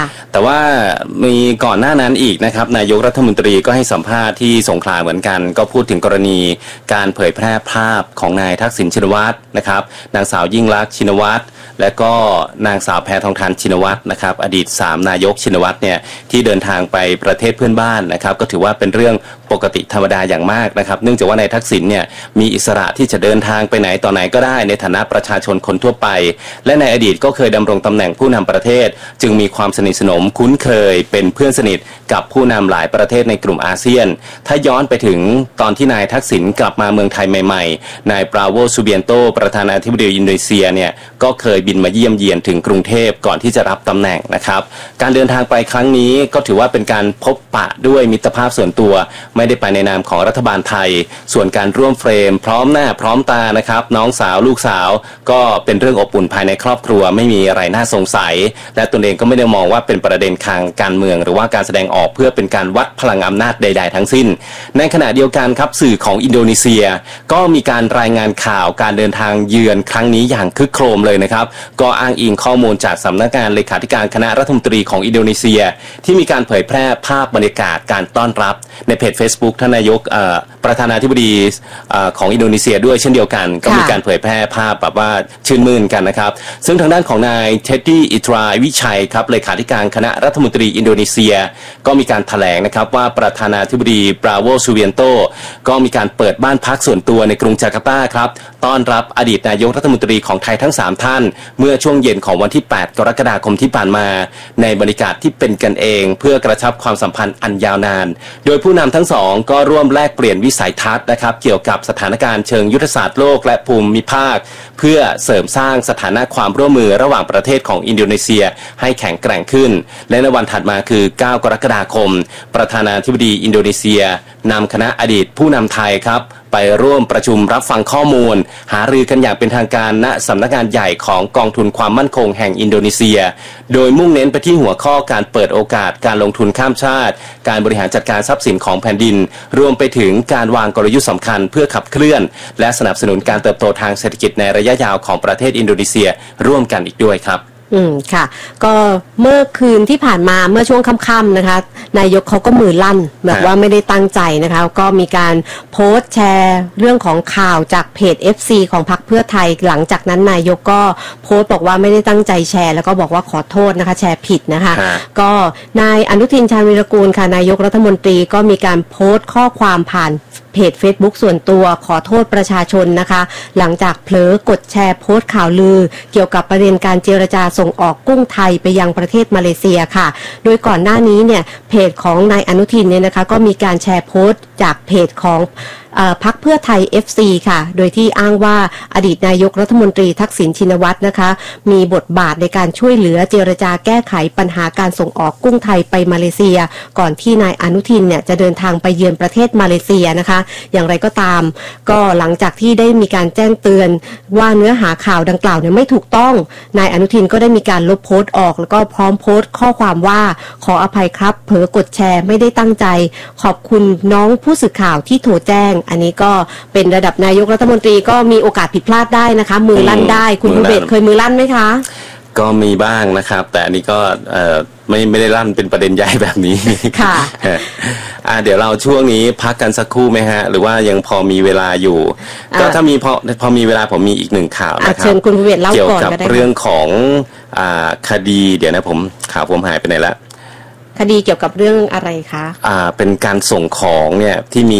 แต่ว่ามีก่อนหน้านั้นอีกนะครับนายกรัฐมนตรีก็ให้สัมภาษณ์ที่สงขลาเหมือนกันก็พูดถึงกรณีการเผยแพร่ภาพของนายทักษิณชินวัตรนะครับนางสาวยิ่งลักษณ์ชินวัตรและก็นางสาวแพทองธารชินวัตรนะครับอดีต3นายกชินวัตรเนี่ยที่เดินทางไปประเทศเพื่อนบ้านนะครับก็ถือว่าเป็นเรื่องปกติธรรมดาอย่างมากนะครับเนื่องจากว่านายทักษิณเนี่ยมีอิสระที่จะเดินทางไปไหนต่อไหนก็ได้ในฐานะประชาชนคนทั่วไปและในอดีตก็เคยดำรงตำแหน่งผู้นำประเทศจึงมีความสนิทสนมคุ้นเคยเป็นเพื่อนสนิทกับผู้นำหลายประเทศในกลุ่มอาเซียนถ้าย้อนไปถึงตอนที่นายทักษิณกลับมาเมืองไทยใหม่ๆนายปราโวซูเบียนโตประธานาธิบดีอินโดนีเซียเนี่ยก็เคยบินมาเยี่ยมเยียนถึงกรุงเทพก่อนที่จะรับตำแหน่งนะครับการเดินทางไปครั้งนี้ก็ถือว่าเป็นการพบปะด้วยมิตรภาพส่วนตัวไม่ได้ไปในนามของรัฐบาลไทยส่วนการร่วมเฟรมพร้อมหน้าพร้อมตานะครับน้องสาวลูกสาวก็เป็นเรื่องอบอุ่นภายในครอบครัวไม่มีอะไรน่าสงสัยและตนเองก็ไม่ได้มองว่าเป็นประเด็นทางการเมืองหรือว่าการแสดงออกเพื่อเป็นการวัดพลังอำนาจใดๆทั้งสิ้นในขณะเดียวกันครับสื่อของอินโดนีเซียก็มีการรายงานข่าวการเดินทางเยือนครั้งนี้อย่างคึกโครมเลยนะครับก็อ้างอิงข้อมูลจากสำนักงานเลขาธิการคณะรัฐมนตรีของอินโดนีเซียที่มีการเผยแพร่ภาพบรรยากาศการต้อนรับในเพจ Facebook ท่านนายกประธานาธิบดีของอินโดนีเซียด้วยเช่นเดียวกันก็มีการเผยแพร่ภาพแบบว่าชื่นมื่นกันนะครับซึ่งทางด้านของนายเท็ดดี้อิตราวิชัยครับเลขาธิการคณะรัฐมนตรีอินโดนีเซียก็มีการแถลงนะครับว่าประธานาธิบดีปราโวซูเวียนโตก็มีการเปิดบ้านพักส่วนตัวในกรุงจาการ์ตาครับต้อนรับอดีตนายกรัฐมนตรีของไทยทั้ง3ท่านเมื่อช่วงเย็นของวันที่8กรกฎาคมที่ผ่านมาในบรรยากาศที่เป็นกันเองเพื่อกระชับความสัมพันธ์อันยาวนานโดยผู้นำทั้งสองก็ร่วมแลกเปลี่ยนวิสัยทัศน์นะครับเกี่ยวกับสถานการณ์เชิงยุทธศาสตร์โลกและภูมิภาคเพื่อเสริมสร้างสถานะความร่วมมือระหว่างประเทศของอินโดนีเซียให้แข็งแกร่งขึ้นและในวันถัดมาคือ9กรกฎาคมประธานาธิบดีอินโดนีเซียนำคณะอดีตผู้นำไทยครับไปร่วมประชุมรับฟังข้อมูลหารือกันอย่างเป็นทางการณสำนักงานใหญ่ของกองทุนความมั่นคงแห่งอินโดนีเซียโดยมุ่งเน้นไปที่หัวข้อการเปิดโอกาสการลงทุนข้ามชาติการบริหารจัดการทรัพย์สินของแผ่นดินรวมไปถึงการวางกลยุทธ์สำคัญเพื่อขับเคลื่อนและสนับสนุนการเติบโตทางเศรษฐกิจในระยะยาวของประเทศอินโดนีเซียร่วมกันอีกด้วยครับค่ะก็เมื่อคืนที่ผ่านมาเมื่อช่วงค่ำๆนะคะนายกเขาก็มือลั่นแบบว่าไม่ได้ตั้งใจนะคะก็มีการโพสต์แชร์เรื่องของข่าวจากเพจ FC ของพรรคเพื่อไทยหลังจากนั้นนายกก็โพสต์บอกว่าไม่ได้ตั้งใจแชร์แล้วก็บอกว่าขอโทษนะคะแชร์ผิดนะคะก็นายอนุทินชาญวีรกูลค่ะนายกรัฐมนตรีก็มีการโพสต์ข้อความผ่านเพจ Facebook ส่วนตัวขอโทษประชาชนนะคะหลังจากเผลอกดแชร์โพสต์ข่าวลือเกี่ยวกับประเด็นการเจรจาส่งออกกุ้งไทยไปยังประเทศมาเลเซียค่ะโดยก่อนหน้านี้เนี่ยเพจของนายอนุทินเนี่ยนะคะก็มีการแชร์โพสต์จากเพจของพรรคเพื่อไทย FC ค่ะโดยที่อ้างว่าอดีตนายกรัฐมนตรีทักษิณชินวัตรนะคะมีบทบาทในการช่วยเหลือเจรจาแก้ไขปัญหาการส่งออกกุ้งไทยไปมาเลเซียก่อนที่นายอนุทินเนี่ยจะเดินทางไปเยือนประเทศมาเลเซียนะคะอย่างไรก็ตามก็หลังจากที่ได้มีการแจ้งเตือนว่าเนื้อหาข่าวดังกล่าวเนี่ยไม่ถูกต้องนายอนุทินก็ได้มีการลบโพสต์ออกแล้วก็พร้อมโพสต์ข้อความว่าขออภัยครับเผลอกดแชร์ไม่ได้ตั้งใจขอบคุณน้องผู้สื่อข่าวที่โทรแจ้งอันนี้ก็เป็นระดับนายกรัฐมนตรีก็มีโอกาสผิดพลาดได้นะคะมือลั่นได้คุณภูเบศรเคยมือลั่นไหมคะก็มีบ้างนะครับแต่อันนี้ก็ไม่ได้ลั่นเป็นประเด็นใหญ่แบบนี้ค่ะเดี๋ยวเราช่วงนี้พักกันสักครู่ไหมฮะหรือว่ายังพอมีเวลาอยู่ก็ถ้ามีพอมีเวลาผมมีอีกหนึ่งข่าวนะครับเชิญคุณภูเบศรเล่าก่อนก็ได้เกี่ยวกับเรื่องของคดีเดี๋ยวนะข่าวผมหายไปไหนละคดีเกี่ยวกับเรื่องอะไรคะเป็นการส่งของเนี่ยที่มี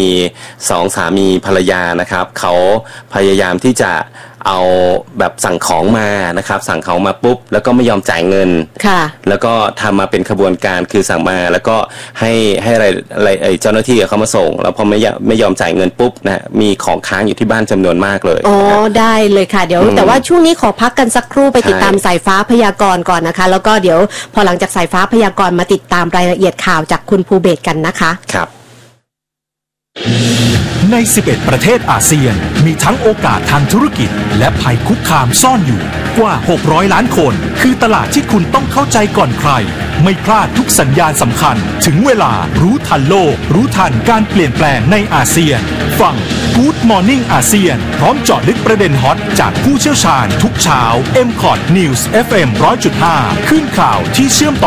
2สามีภรรยานะครับเขาพยายามที่จะเอาแบบสั่งของมานะครับสั่งของมาปุ๊บแล้วก็ไม่ยอมจ่ายเงินค่ะแล้วก็ทำมาเป็นขบวนการคือสั่งมาแล้วก็ให้อะไรเจ้าหน้าที่เขามาส่งแล้วพอไม่ยอมจ่ายเงินปุ๊บนะมีของค้างอยู่ที่บ้านจำนวนมากเลยอ๋อได้เลยค่ะเดี๋ยวแต่ว่าช่วงนี้ขอพักกันสักครู่ไปติดตามสายฟ้าพยากรณ์ก่อนนะคะแล้วก็เดี๋ยวพอหลังจากสายฟ้าพยากรณ์มาติดตามรายละเอียดข่าวจากคุณภูเบศรกันนะคะครับใน 11 ประเทศอาเซียนมีทั้งโอกาสทางธุรกิจและภัยคุกคามซ่อนอยู่กว่า600ล้านคนคือตลาดที่คุณต้องเข้าใจก่อนใครไม่พลาดทุกสัญญาณสำคัญถึงเวลารู้ทันโลกรู้ทันการเปลี่ยนแปลงในอาเซียนฟัง Good Morning อาเซียนพร้อมเจาะลึกประเด็นฮอตจากผู้เชี่ยวชาญทุกเช้า MCOT News FM 100.5 ขึ้นข่าวที่เชื่อมต่อ